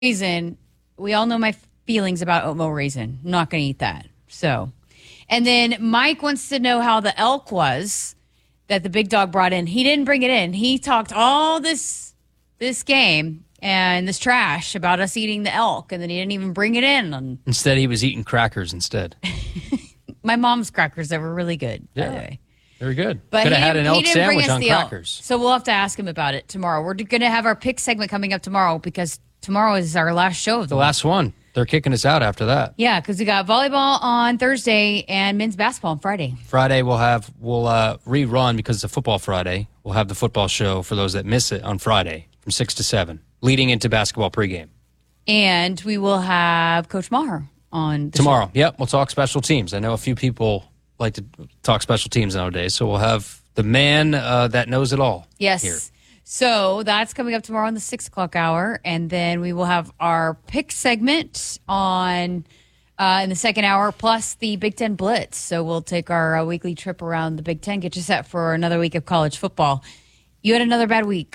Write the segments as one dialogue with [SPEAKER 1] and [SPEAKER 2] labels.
[SPEAKER 1] raisin, we all know my feelings about oatmeal raisin. I'm not going to eat that. So, and then Mike wants to know how the elk was that the big dog brought in. He didn't bring it in. He talked all this game and this trash about us eating the elk, and then he didn't even bring it in.
[SPEAKER 2] Instead, he was eating crackers instead.
[SPEAKER 1] My mom's crackers, they were really good, by the way.
[SPEAKER 2] Very good.
[SPEAKER 1] But
[SPEAKER 2] could have had an elk sandwich on
[SPEAKER 1] elk.
[SPEAKER 2] crackers.
[SPEAKER 1] So we'll have to ask him about it tomorrow. We're going to have our pick segment coming up tomorrow because tomorrow is our last show of
[SPEAKER 2] the last one. They're kicking us out after that.
[SPEAKER 1] Yeah, because we got volleyball on Thursday and men's basketball on Friday.
[SPEAKER 2] Friday we'll rerun because it's a football Friday. We'll have the football show for those that miss it on Friday from 6 to 7, leading into basketball pregame.
[SPEAKER 1] And we will have Coach Maher on
[SPEAKER 2] tomorrow.
[SPEAKER 1] show.
[SPEAKER 2] Yep, we'll talk special teams. I know a few people like to talk special teams nowadays, so we'll have the man that knows it all.
[SPEAKER 1] Yes.
[SPEAKER 2] Here.
[SPEAKER 1] So that's coming up tomorrow in the 6 o'clock hour. And then we will have our pick segment on in the second hour, plus the Big Ten Blitz. So we'll take our weekly trip around the Big Ten, get you set for another week of college football. You had another bad week.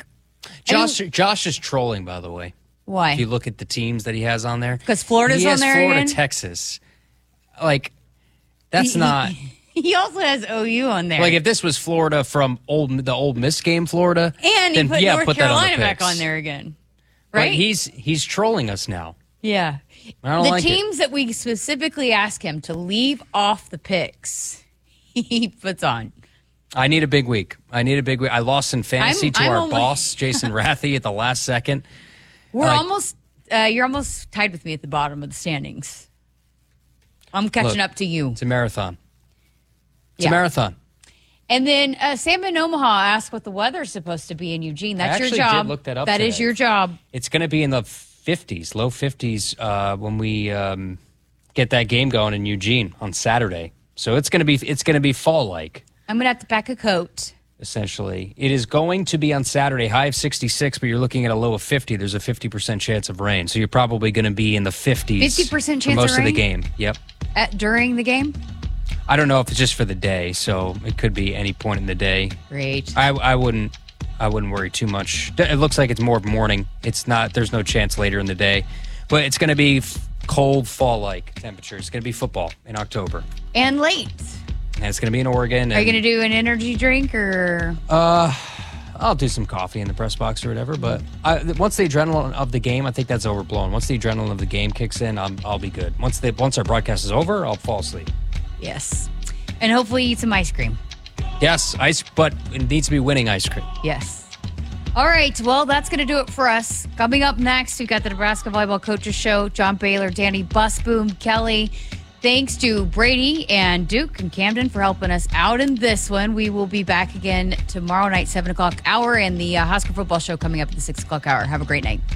[SPEAKER 2] Josh is trolling, by the way.
[SPEAKER 1] Why?
[SPEAKER 2] If you look at the teams that he has on there.
[SPEAKER 1] Because Florida's on there
[SPEAKER 2] Florida,
[SPEAKER 1] again?
[SPEAKER 2] Texas. Like, that's not...
[SPEAKER 1] He also has OU on there.
[SPEAKER 2] Like, if this was Florida from the old Miss game, Florida,
[SPEAKER 1] and he
[SPEAKER 2] then,
[SPEAKER 1] put North
[SPEAKER 2] that on
[SPEAKER 1] Carolina
[SPEAKER 2] the
[SPEAKER 1] back
[SPEAKER 2] picks.
[SPEAKER 1] on there again, right?
[SPEAKER 2] Like, he's trolling us now.
[SPEAKER 1] Yeah.
[SPEAKER 2] I don't
[SPEAKER 1] the
[SPEAKER 2] like
[SPEAKER 1] teams that we specifically ask him to leave off the picks, he puts on.
[SPEAKER 2] I need a big week. I lost in fantasy to our boss, Jason Rathie, at the last second.
[SPEAKER 1] You're almost tied with me at the bottom of the standings. I'm catching up to you.
[SPEAKER 2] It's a marathon. It's a marathon.
[SPEAKER 1] And then Sam in Omaha asked what the weather's supposed to be in Eugene. That's your job.
[SPEAKER 2] I actually did look that up today.
[SPEAKER 1] Is your job.
[SPEAKER 2] It's going to be in the 50s, low 50s, when we get that game going in Eugene on Saturday. So it's going to be fall-like.
[SPEAKER 1] I'm going to have to pack a coat.
[SPEAKER 2] Essentially, it is going to be on Saturday, high of 66, but you're looking at a low of 50. There's a 50% chance of rain, so you're probably going to be in the 50s.
[SPEAKER 1] 50% chance
[SPEAKER 2] for most
[SPEAKER 1] of rain?
[SPEAKER 2] the game. Yep.
[SPEAKER 1] During the game?
[SPEAKER 2] I don't know if it's just for the day, so it could be any point in the day.
[SPEAKER 1] Great.
[SPEAKER 2] I wouldn't worry too much. It looks like it's more morning. It's not. There's no chance later in the day, but it's going to be cold fall-like temperature. It's going to be football in October
[SPEAKER 1] and late.
[SPEAKER 2] And it's going to be in Oregon.
[SPEAKER 1] Are you going to do an energy drink or?
[SPEAKER 2] I'll do some coffee in the press box or whatever. But once the adrenaline of the game, I think that's overblown. Once the adrenaline of the game kicks in, I'll be good. Once our broadcast is over, I'll fall asleep.
[SPEAKER 1] Yes. And hopefully eat some ice cream.
[SPEAKER 2] Yes, but it needs to be winning ice cream.
[SPEAKER 1] Yes. All right. Well, that's going to do it for us. Coming up next, we've got the Nebraska Volleyball Coaches Show. John Baylor, Danny Busboom, Kelly. Thanks to Brady and Duke and Camden for helping us out in this one. We will be back again tomorrow night, 7 o'clock hour, and the Husker Football Show coming up at the 6 o'clock hour. Have a great night.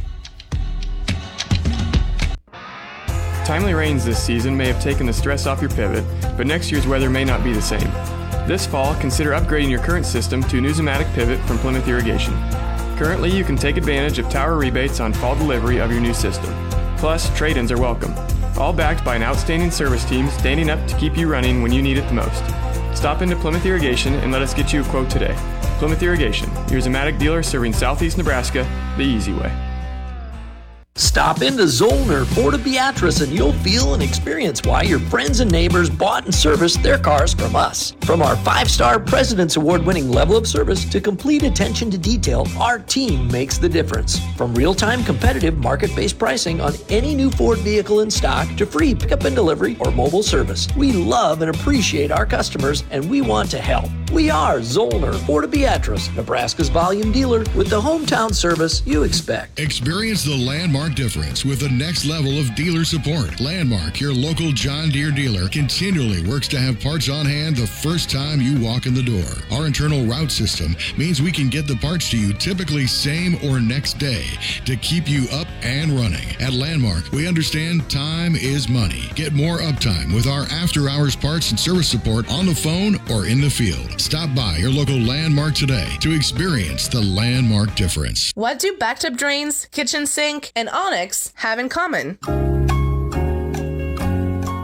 [SPEAKER 3] Timely rains this season may have taken the stress off your pivot, but next year's weather may not be the same. This fall, consider upgrading your current system to a new Zematic pivot from Plymouth Irrigation. Currently, you can take advantage of tower rebates on fall delivery of your new system. Plus, trade-ins are welcome. All backed by an outstanding service team standing up to keep you running when you need it the most. Stop into Plymouth Irrigation and let us get you a quote today. Plymouth Irrigation, your Zematic dealer serving Southeast Nebraska the easy way.
[SPEAKER 4] Stop into Zollner Ford Beatrice and you'll feel and experience why your friends and neighbors bought and serviced their cars from us. From our 5-star President's Award-winning level of service to complete attention to detail, our team makes the difference. From real-time competitive market-based pricing on any new Ford vehicle in stock to free pickup and delivery or mobile service, we love and appreciate our customers and we want to help. We are Zollner Ford Beatrice, Nebraska's volume dealer with the hometown service you expect.
[SPEAKER 5] Experience the Landmark difference with the next level of dealer support. Landmark, your local John Deere dealer, continually works to have parts on hand the first time you walk in the door. Our internal route system means we can get the parts to you typically same or next day to keep you up and running. At Landmark, we understand time is money. Get more uptime with our after-hours parts and service support on the phone or in the field. Stop by your local Landmark today to experience the Landmark difference.
[SPEAKER 6] What do backed-up drains, kitchen sink, and Onyx have in common?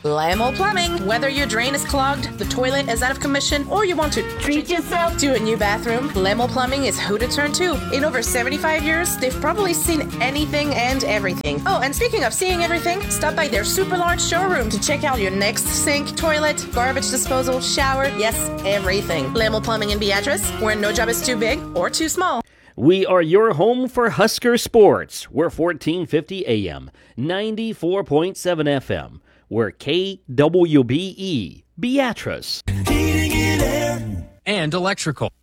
[SPEAKER 6] Lamel Plumbing. Whether your drain is clogged, the toilet is out of commission, or you want to treat yourself to a new bathroom, Lamel Plumbing is who to turn to. In over 75 years, they've probably seen anything and everything. Oh, and speaking of seeing everything, stop by their super large showroom to check out your next sink, toilet, garbage disposal, shower, yes, everything. Lamel Plumbing in Beatrice, where no job is too big or too small.
[SPEAKER 7] We are your home for Husker sports. We're 1450 AM, 94.7 FM. We're KWBE, Beatrice.
[SPEAKER 2] And electrical.